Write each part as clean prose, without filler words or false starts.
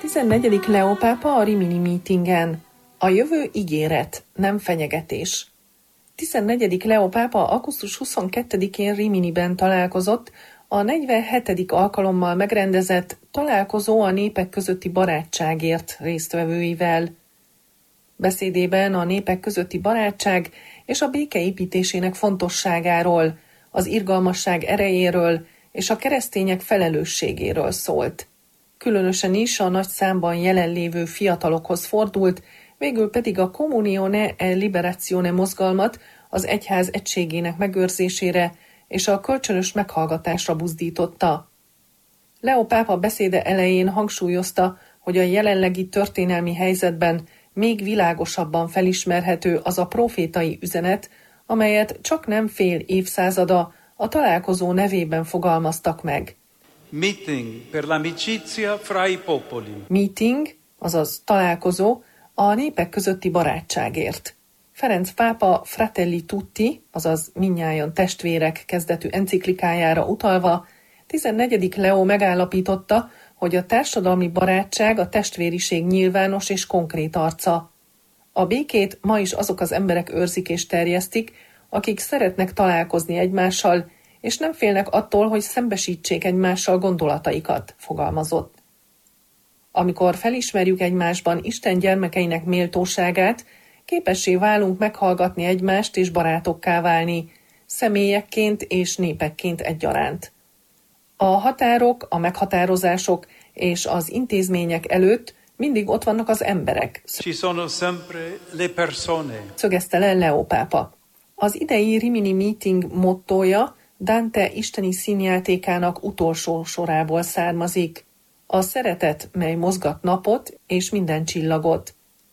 14. Leó pápa a Rimini mítingen. A jövő ígéret, nem fenyegetés. 14. Leó pápa augusztus 22-én Riminiben találkozott a 47. alkalommal megrendezett találkozó a népek közötti barátságért résztvevőivel. Beszédében a népek közötti barátság és a béke építésének fontosságáról, az irgalmasság erejéről és a keresztények felelősségéről szólt. Különösen is a nagy számban jelenlévő fiatalokhoz fordult, végül pedig a Comunione e Liberazione mozgalmat az egyház egységének megőrzésére és a kölcsönös meghallgatásra buzdította. Leó pápa beszéde elején hangsúlyozta, hogy a jelenlegi történelmi helyzetben még világosabban felismerhető az a profétai üzenet, amelyet csak nem fél évszázada a találkozó nevében fogalmaztak meg. Meeting per l'amicizia fra i popoli. Meeting, azaz találkozó, a népek közötti barátságért. Ferenc pápa Fratelli Tutti, azaz mindnyájan testvérek kezdetű enciklikájára utalva, 14. Leó megállapította, hogy a társadalmi barátság a testvériség nyilvános és konkrét arca. A békét ma is azok az emberek őrzik és terjesztik, akik szeretnek találkozni egymással, és nem félnek attól, hogy szembesítsék egymással gondolataikat, fogalmazott. Amikor felismerjük egymásban Isten gyermekeinek méltóságát, képessé válunk meghallgatni egymást és barátokká válni, személyekként és népekként egyaránt. A határok, a meghatározások és az intézmények előtt mindig ott vannak az emberek, Ci sono sempre le persone. szögezte le Leó pápa. Az idei Rimini meeting mottója Dante isteni színjátékának utolsó sorából származik. A szeretet, mely mozgat napot és minden csillagot.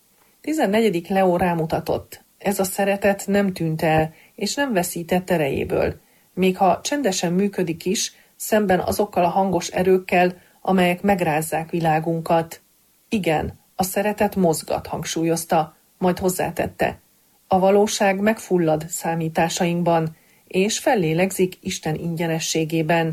14. Leó rámutatott. Ez a szeretet nem tűnt el, és nem veszített erejéből. Még ha csendesen működik is, szemben azokkal a hangos erőkkel, amelyek megrázzák világunkat. Igen, a szeretet mozgat, hangsúlyozta, majd hozzátette. A valóság megfullad számításainkban, és fellélegzik Isten ingyenességében.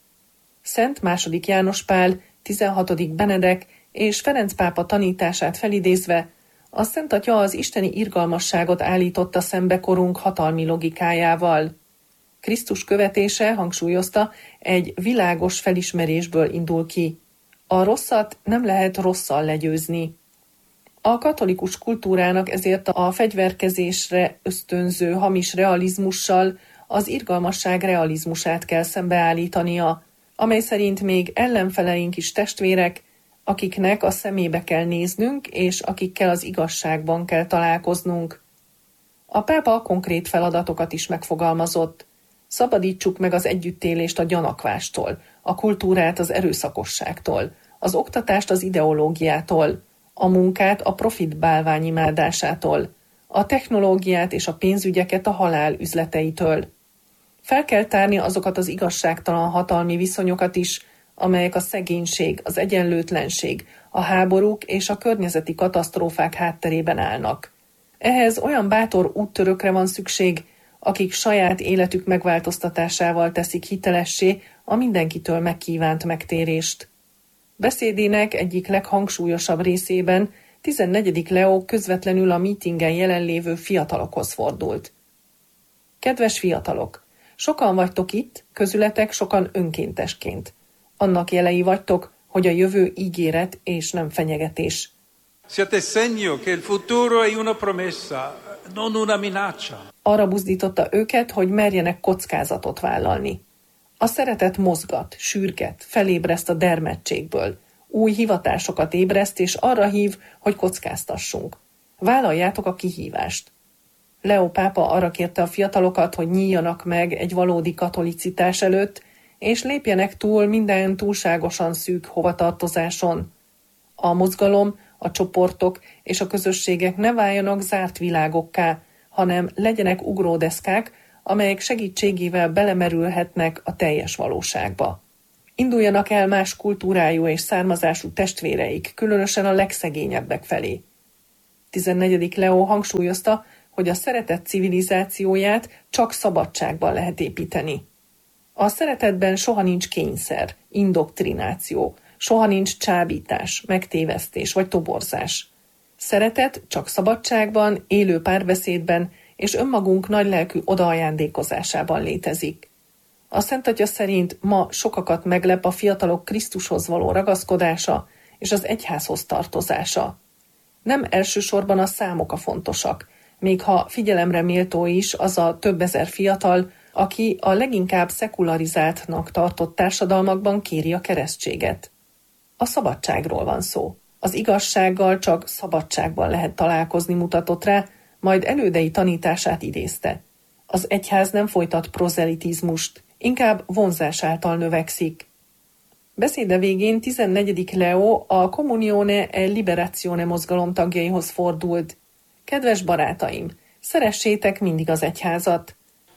Szent II. János Pál, 16. Benedek és Ferenc pápa tanítását felidézve, a Szent Atya az isteni irgalmasságot állította szembe korunk hatalmi logikájával. Krisztus követése, hangsúlyozta, egy világos felismerésből indul ki. A rosszat nem lehet rosszal legyőzni. A katolikus kultúrának ezért a fegyverkezésre ösztönző hamis realizmussal az irgalmasság realizmusát kell szembeállítania, amely szerint még ellenfeleink is testvérek, akiknek a szemébe kell néznünk, és akikkel az igazságban kell találkoznunk. A pápa konkrét feladatokat is megfogalmazott. Szabadítsuk meg az együttélést a gyanakvástól, a kultúrát az erőszakosságtól, az oktatást az ideológiától, a munkát a profit bálványimádásától, a technológiát és a pénzügyeket a halál üzleteitől. Fel kell tárni azokat az igazságtalan hatalmi viszonyokat is, amelyek a szegénység, az egyenlőtlenség, a háborúk és a környezeti katasztrófák hátterében állnak. Ehhez olyan bátor úttörökre van szükség, akik saját életük megváltoztatásával teszik hitelessé a mindenkitől megkívánt megtérést. Beszédének egyik leghangsúlyosabb részében 14. Leó közvetlenül a mítingen jelenlévő fiatalokhoz fordult. Kedves fiatalok! Sokan vagytok itt, közületek sokan önkéntesként. Annak jelei vagytok, hogy a jövő ígéret és nem fenyegetés. Siete segno che il futuro è una promessa, non una minaccia. Arra buzdította őket, hogy merjenek kockázatot vállalni. A szeretet mozgat, sürget, felébreszt a dermedtségből. Új hivatásokat ébreszt, és arra hív, hogy kockáztassunk. Vállaljátok a kihívást. Leó pápa arra kérte a fiatalokat, hogy nyíljanak meg egy valódi katolicitás előtt, és lépjenek túl minden túlságosan szűk hovatartozáson. A mozgalom, a csoportok és a közösségek ne váljanak zárt világokká, hanem legyenek ugródeszkák, amelyek segítségével belemerülhetnek a teljes valóságba. Induljanak el más kultúrájú és származású testvéreik, különösen a legszegényebbek felé. 14. Leó hangsúlyozta, hogy a szeretet civilizációját csak szabadságban lehet építeni. A szeretetben soha nincs kényszer, indoktrináció, Soha nincs csábítás, megtévesztés vagy toborzás. Szeretet csak szabadságban, élő párbeszédben és önmagunk nagylelkű odaajándékozásában létezik. A Szent Atya szerint ma sokakat meglep a fiatalok Krisztushoz való ragaszkodása és az egyházhoz tartozása. Nem elsősorban a számok a fontosak, még ha figyelemre méltó is az a több ezer fiatal, aki a leginkább szekularizáltnak tartott társadalmakban kéri a keresztséget. A szabadságról van szó. Az igazsággal csak szabadságban lehet találkozni, mutatott rá, majd elődei tanítását idézte. Az egyház nem folytat prozelitizmust, inkább vonzás által növekszik. Beszéde végén 14. Leo a Comunione e Liberazione mozgalom tagjaihoz fordult. Kedves barátaim, szeressétek mindig az egyházat.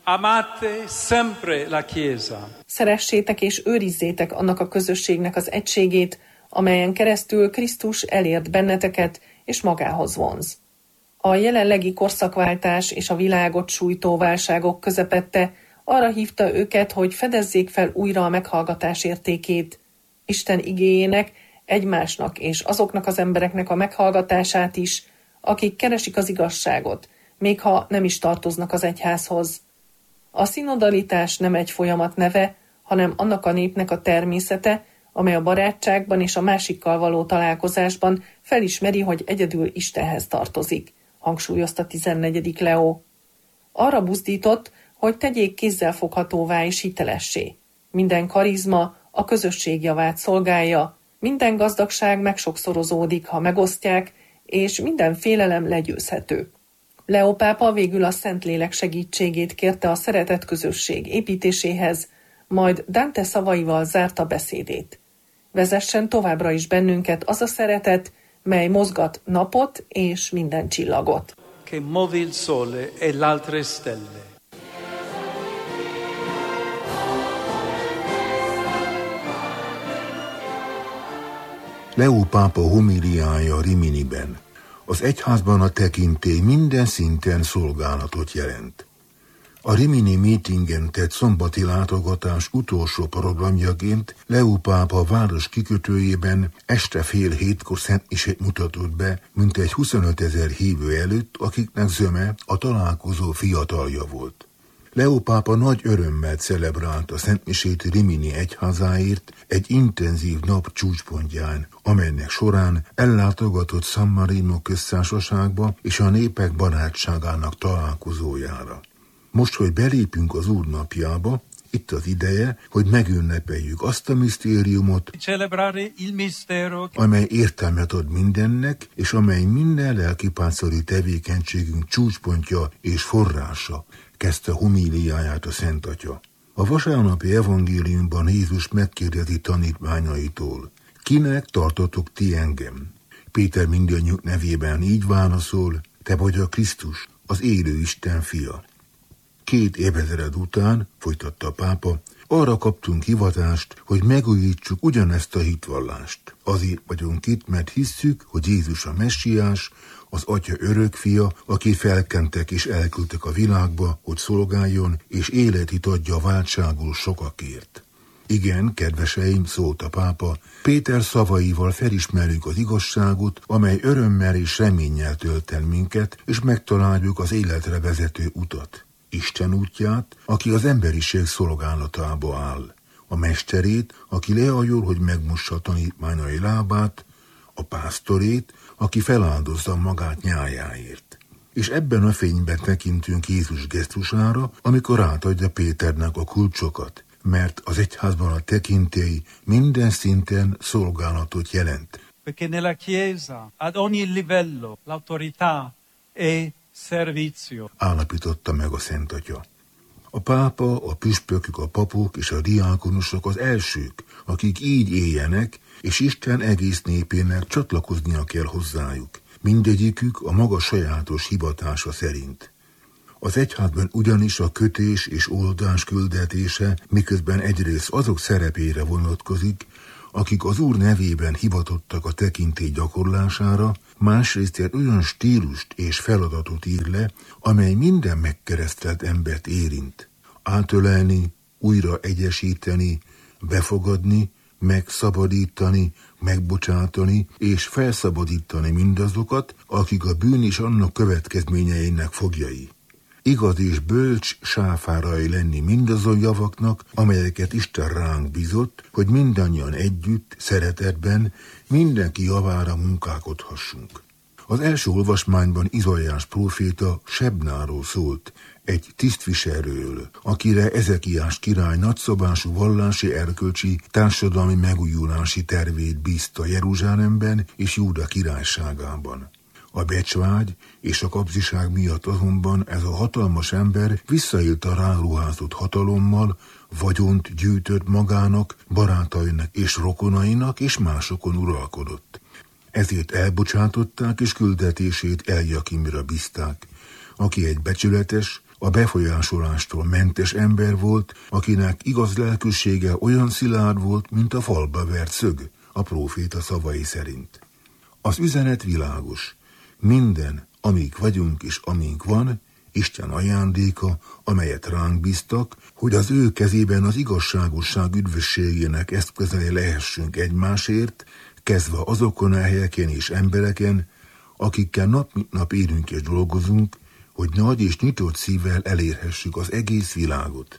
Amate sempre la Chiesa. Szeressétek és őrizzétek annak a közösségnek az egységét, amelyen keresztül Krisztus elért benneteket és magához vonz. A jelenlegi korszakváltás és a világot sújtó válságok közepette arra hívta őket, hogy fedezzék fel újra a meghallgatás értékét, Isten igéjének, egymásnak és azoknak az embereknek a meghallgatását is, akik keresik az igazságot, még ha nem is tartoznak az egyházhoz. A szinodalitás nem egy folyamat neve, hanem annak a népnek a természete, amely a barátságban és a másikkal való találkozásban felismeri, hogy egyedül Istenhez tartozik, hangsúlyozta 14. Leo. Arra buzdított, hogy tegyék kézzelfoghatóvá és hitelessé. Minden karizma a közösség javát szolgálja, minden gazdagság megsokszorozódik, ha megosztják, és minden félelem legyőzhető. Leo pápa végül a Szentlélek segítségét kérte a szeretett közösség építéséhez, majd Dante szavaival zárta beszédét. Vezessen továbbra is bennünket az a szeretet, mely mozgat napot és minden csillagot. Che muove il sole e l'altre stelle. Leo pápa homiliája Riminiben. Az egyházban a tekintély minden szinten szolgálatot jelent. A Rimini meetingen tett szombati látogatás utolsó programjaként Leo pápa város kikötőjében este 6:30 szentmisét mutatott be mintegy 25 000 hívő előtt, akiknek zöme a találkozó fiatalja volt. Leo pápa nagy örömmel celebrálta szentmisét Rimini egyházáért egy intenzív nap csúcspontján, amelynek során ellátogatott San Marino köztársaságba és a népek barátságának találkozójára. Most, hogy belépünk az Úr napjába, itt az ideje, hogy megünnepeljük azt a misztériumot, amely értelmet ad mindennek, és amely minden lelkipásztori tevékenységünk csúcspontja és forrása, kezdte homíliáját a Szent Atya. A vasárnapi evangéliumban Jézus megkérdezi tanítványaitól: kinek tartotok ti engem? Péter mindannyiuk nevében így válaszol: te vagy a Krisztus, az élő Isten fia. 2 évezred után, folytatta a pápa, arra kaptunk hivatást, hogy megújítsuk ugyanezt a hitvallást. Azért vagyunk itt, mert hisszük, hogy Jézus a Messiás, az Atya örökfia, akit felkentek és elküldtek a világba, hogy szolgáljon, és életit adja váltságul sokakért. Igen, kedveseim, szólt a pápa, Péter szavaival felismerjük az igazságot, amely örömmel és reménnyel tölt el minket, és megtaláljuk az életre vezető utat. Isten útját, aki az emberiség szolgálatába áll, a mesterét, aki leajol, hogy megmossa a tanítványai lábát, a pásztorét, aki feláldozza magát nyájáért. És ebben a fényben tekintünk Jézus gesztusára, amikor átadja Péternek a kulcsokat, mert az egyházban a tekintély minden szinten szolgálatot jelent. Perché nella Chiesa, ad ogni livello, l'autorità è servizio. Állapította meg a Szent Atya. A pápa, a püspökök, a papok és a diákonusok az elsők, akik így éljenek, és Isten egész népének csatlakoznia kell hozzájuk, mindegyikük a maga sajátos hivatása szerint. Az egyházban ugyanis a kötés és oldás küldetése miközben egyrészt azok szerepére vonatkozik, akik az Úr nevében hivatottak a tekintély gyakorlására, másrészt egy olyan stílust és feladatot ír le, amely minden megkeresztelt embert érint. Átölelni, újra egyesíteni, befogadni, megszabadítani, megbocsátani és felszabadítani mindazokat, akik a bűn és annak következményeinek foglyai. Igaz és bölcs sáfárai lenni mindazon javaknak, amelyeket Isten ránk bízott, hogy mindannyian együtt, szeretetben, mindenki javára munkálkodhassunk. Az első olvasmányban Izaiás próféta Sebnáról szólt, egy tisztviselőről, akire Ezekiás király nagyszabású vallási, erkölcsi, társadalmi megújulási tervét bízta Jeruzsálemben és Júda királyságában. A becsvágy és a kapzsiság miatt azonban ez a hatalmas ember visszaélt a ráruházott hatalommal, vagyont gyűjtött magának, barátainak és rokonainak, és másokon uralkodott. Ezért elbocsátották és küldetését Eljakimra bízták, aki egy becsületes, a befolyásolástól mentes ember volt, akinek igaz lelkűsége olyan szilárd volt, mint a falba vert szög, a próféta szavai szerint. Az üzenet világos. Minden, amíg vagyunk és amink van, Isten ajándéka, amelyet ránk bíztak, hogy az ő kezében az igazságosság üdvösségének eszközei lehessünk egymásért, kezdve azokon a helyeken és embereken, akikkel nap mint nap élünk és dolgozunk, hogy nagy és nyitott szívvel elérhessük az egész világot.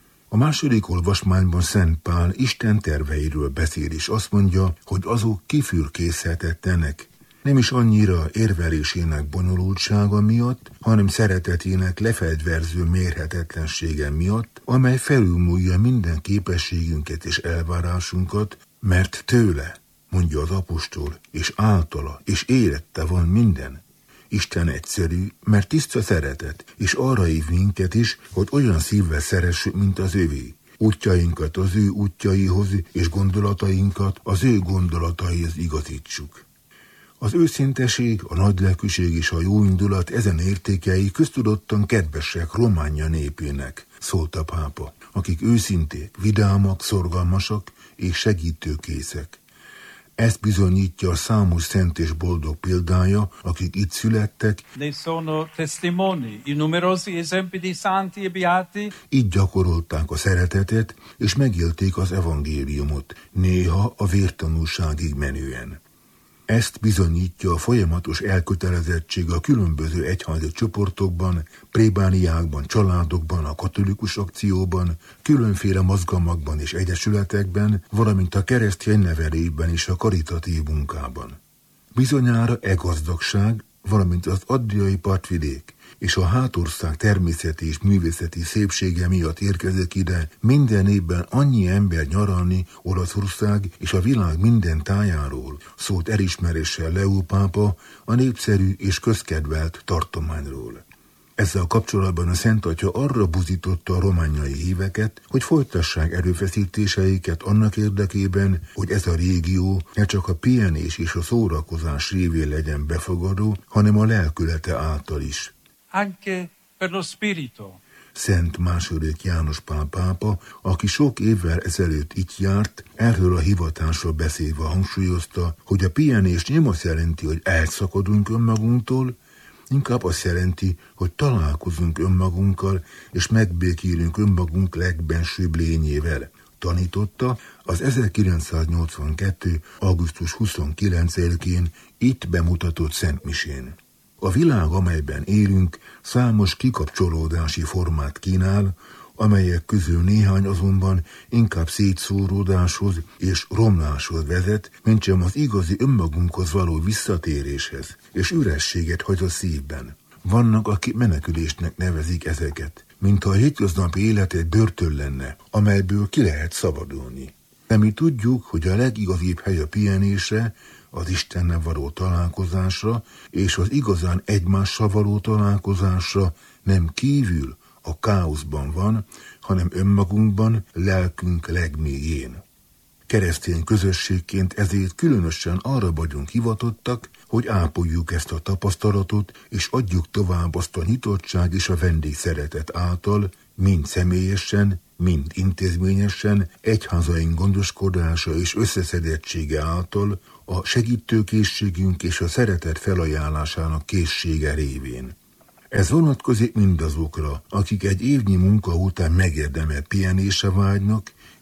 A második olvasmányban Szent Pál Isten terveiről beszél, és azt mondja, hogy azok kifürkészhetetlenek, nem is annyira érvelésének bonyolultsága miatt, hanem szeretetének lefegyverző mérhetetlensége miatt, amely felülmúlja minden képességünket és elvárásunkat, mert tőle, mondja az apostol, és általa, és érette van minden. Isten egyszerű, mert tiszta szeretet, és arra hív minket is, hogy olyan szívvel szeressük, mint az övé. Útjainkat az ő útjaihoz, és gondolatainkat az ő gondolataihoz igazítsuk. Az őszinteség, a nagylelkűség és a jóindulat ezen értékei köztudottan kedvesek Románia népének, szólt a pápa, akik őszinték, vidámak, szorgalmasak és segítőkészek. Ezt bizonyítja a számos szent és boldog példája, akik itt születtek. Ne sono testimoni, i numerosi esempi di santi e beati. Így gyakorolták a szeretetet, és megélték az evangéliumot, néha a vértanúságig menően. Ezt bizonyítja a folyamatos elkötelezettség a különböző egyházi csoportokban, plébániákban, családokban, a katolikus akcióban, különféle mozgalmakban és egyesületekben, valamint a keresztény nevelésben és a karitatív munkában. Bizonyára gazdagság, valamint az adriai partvidék és a hátország természeti és művészeti szépsége miatt érkezik ide minden évben annyi ember nyaralni Olaszország és a világ minden tájáról, szólt elismeréssel Leó pápa a népszerű és közkedvelt tartományról. Ezzel kapcsolatban a Szent Atya arra buzította a romániai híveket, hogy folytassák erőfeszítéseiket annak érdekében, hogy ez a régió ne csak a pihenés és a szórakozás révén legyen befogadó, hanem a lelkülete által is. Anche per lo spirito. Szent II. János Pál pápa, aki sok évvel ezelőtt itt járt, erről a hivatásról beszélve hangsúlyozta, hogy a pihenés nem azt jelenti, hogy elszakadunk önmagunktól, inkább azt jelenti, hogy találkozunk önmagunkkal, és megbékélünk önmagunk legbensőbb lényével. Tanította az 1982. augusztus 29-én itt bemutatott szentmisén. A világ, amelyben élünk, számos kikapcsolódási formát kínál, amelyek közül néhány azonban inkább szétszóródáshoz és romláshoz vezet, mintsem az igazi önmagunkhoz való visszatéréshez, és ürességet hagy a szívben. Vannak, akik menekülésnek nevezik ezeket, mintha a hétköznapi élet egy börtön lenne, amelyből ki lehet szabadulni. De mi tudjuk, hogy a legigazibb hely a pihenésre, az Istennel való találkozásra és az igazán egymással való találkozásra nem kívül, a káoszban van, hanem önmagunkban, lelkünk legmélyén. Keresztény közösségként ezért különösen arra vagyunk hivatottak, hogy ápoljuk ezt a tapasztalatot, és adjuk tovább azt a nyitottság és a vendégszeretet által, mind személyesen, mind intézményesen, egyházaink gondoskodása és összeszedettsége által, a segítőkészségünk és a szeretet felajánlásának készsége révén. Ez vonatkozik mindazokra, akik egy évnyi munka után megérdemelt pihenésre vágynak,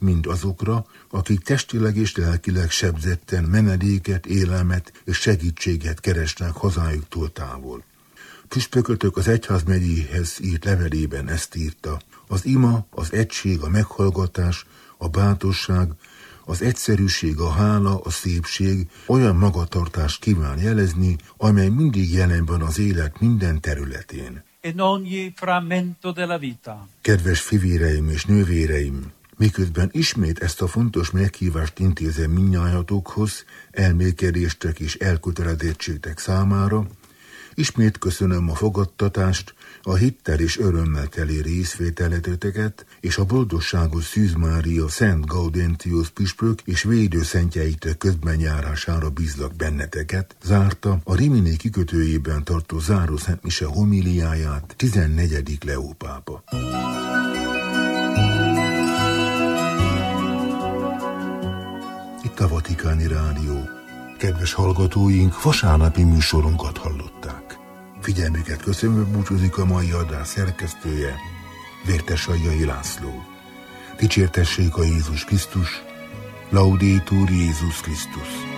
mind azokra, akik testileg és lelkileg sebzetten menedéket, élelmet és segítséget keresnek hazájuktól távol. Püspökötök az egyházmegyéhez írt levelében ezt írta: az ima, az egység, a meghallgatás, a bátorság, az egyszerűség, a hála, a szépség olyan magatartást kíván jelezni, amely mindig jelen van az élet minden területén. In ogni frammento della vita. Kedves fivéreim és nővéreim, miközben ismét ezt a fontos meghívást intézem mindnyájatokhoz, elmélkedéstek és elkötelezettségtek számára, ismét köszönöm a fogadtatást, a hittel és örömmel teli részvételeteket, és a boldogságos Szűz Mária Szent Gaudentius püspök és védőszentjeitek közbenjárására bízlak benneteket, zárta a Rimini kikötőjében tartó zárószentmise homíliáját 14. Leó pápa. Itt a Vatikáni Rádió. Kedves hallgatóink, vasárnapi műsorunkat hallották. Figyelmüket köszönve búcsúzik a mai adás szerkesztője, Vértesajjai László. Dicsértessék a Jézus Krisztus, Laudetur Jézus Krisztus.